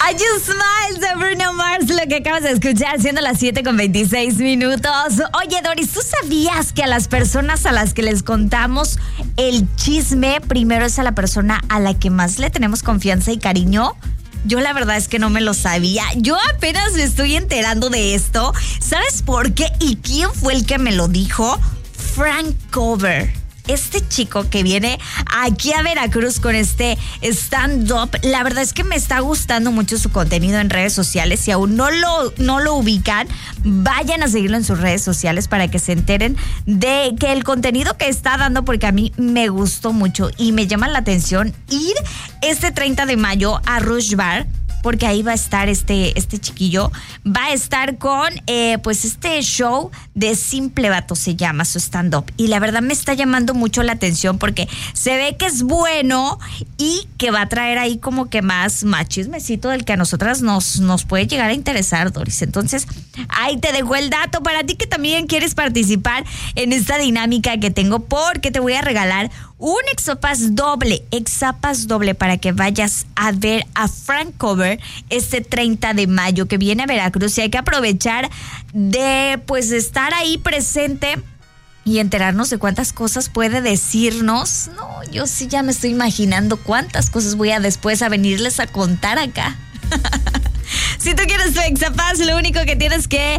I Just Smile de Bruno Mars, lo que acabas de escuchar, siendo las 7:26. Oye, Doris, ¿tú sabías que a las personas a las que les contamos el chisme, primero es a la persona a la que más le tenemos confianza y cariño? Yo la verdad es que no me lo sabía. Yo apenas me estoy enterando de esto. ¿Sabes por qué? ¿Y quién fue el que me lo dijo? Frank Cover. Este chico que viene aquí a Veracruz con este stand-up, la verdad es que me está gustando mucho su contenido en redes sociales. Si aún no lo ubican, vayan a seguirlo en sus redes sociales para que se enteren de que el contenido que está dando, porque a mí me gustó mucho y me llama la atención ir este 30 de mayo a Rush Bar, porque ahí va a estar este chiquillo, va a estar con pues este show de Simple Vato, se llama su stand-up. Y la verdad me está llamando mucho la atención porque se ve que es bueno y que va a traer ahí como que más chismecito del que a nosotras nos puede llegar a interesar, Doris. Entonces, ahí te dejo el dato para ti que también quieres participar en esta dinámica que tengo, porque te voy a regalar un exapass doble para que vayas a ver a Frank Cover este 30 de mayo que viene a Veracruz, y hay que aprovechar de pues estar ahí presente y enterarnos de cuántas cosas puede decirnos. No, yo sí ya me estoy imaginando cuántas cosas voy a después a venirles a contar acá. Si tú quieres tu exapass, lo único que tienes que